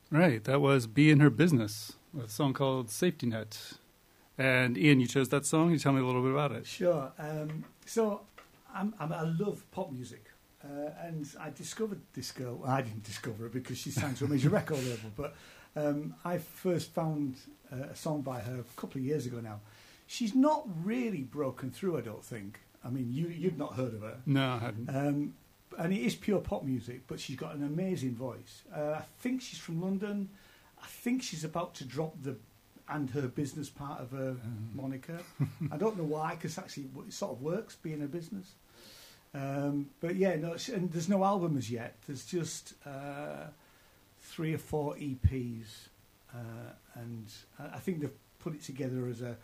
Right, that was Be in Her Business, with a song called Safety Net. And Ian, you chose that song. Can you tell me a little bit about it? Sure. So I love pop music. And I discovered this girl. Well, I didn't discover her because she signed to a major record label. But I first found a song by her a couple of years ago now. She's not really broken through, I don't think. I mean, you've not heard of her. No, I hadn't. And it is pure pop music, but she's got an amazing voice. I think she's from London. I think she's about to drop the and her business part of her moniker. I don't know why, because actually it sort of works, being a business. But yeah, no, and there's no album as yet. There's just 3 or 4 EPs. And I think they've put it together as a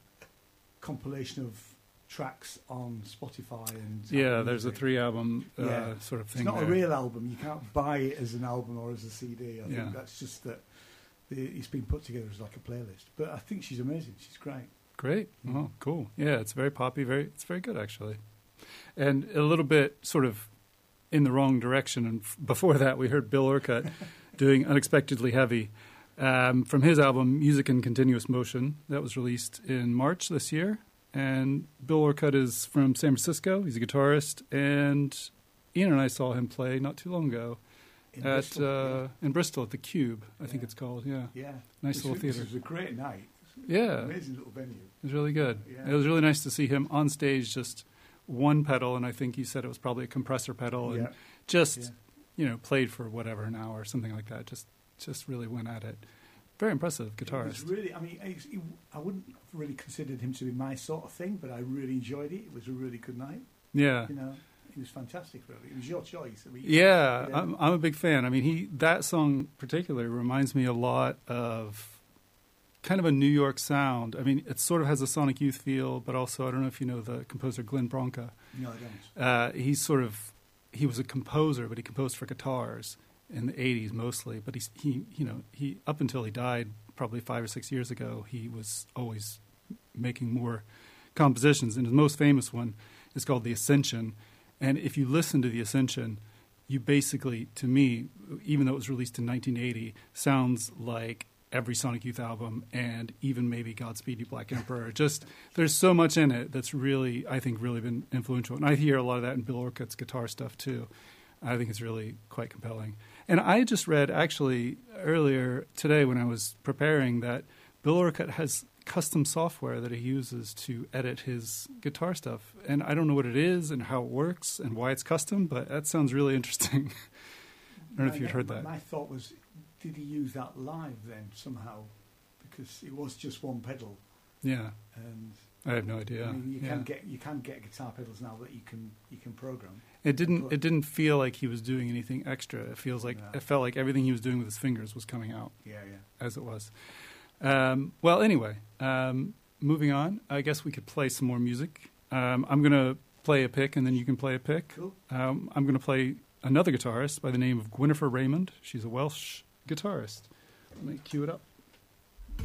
compilation of tracks on Spotify and there's a 3-album sort of thing. It's not there. a real album. You can't buy it as an album or as a CD. I think that's just that it's been put together as like a playlist. But I think she's amazing. She's great. Great. Oh, cool. Yeah, it's very poppy. It's very good actually. And a little bit sort of in the wrong direction. And before that, we heard Bill Orcutt doing Unexpectedly Heavy from his album Music in Continuous Motion that was released in March this year. And Bill Orcutt is from San Francisco. He's a guitarist. And Ian and I saw him play not too long ago in Bristol at the Cube, I think it's called. Yeah. Nice little theater. It was a great night. Yeah. Amazing little venue. It was really good. Yeah. It was really nice to see him on stage, just one pedal, and I think he said it was probably a compressor pedal, and just played for whatever, an hour or something like that. Just really went at it. Very impressive guitarist. It was really, I mean, I wouldn't have really considered him to be my sort of thing, but I really enjoyed it. It was a really good night. Yeah. It was fantastic, really. It was your choice. I mean, I'm a big fan. I mean, that song particularly reminds me a lot of kind of a New York sound. I mean, it sort of has a Sonic Youth feel, but also, I don't know if you know the composer Glenn Branca. No, I don't. He was a composer, but he composed for guitars in the 80s mostly. But he up until he died probably 5 or 6 years ago, he was always making more compositions. And his most famous one is called The Ascension. And if you listen to The Ascension, you basically, to me, even though it was released in 1980, sounds like every Sonic Youth album and even maybe Godspeed You Black Emperor. Just there's so much in it that's really, I think, really been influential. And I hear a lot of that in Bill Orcutt's guitar stuff too. I think it's really quite compelling. And I just read actually earlier today when I was preparing that Bill Orcutt has custom software that he uses to edit his guitar stuff. And I don't know what it is and how it works and why it's custom, but that sounds really interesting. I don't know if you'd heard that. My thought was, did he use that live then somehow? Because it was just one pedal. Yeah. And I have no idea. I mean, you can get guitar pedals now that you can program. It didn't feel like he was doing anything extra. It felt like everything he was doing with his fingers was coming out. As it was. Well, anyway, moving on. I guess we could play some more music. I'm going to play a pick, and then you can play a pick. Cool. I'm going to play another guitarist by the name of Gwynnifer Raymond. She's a Welsh guitarist. Let me cue it up.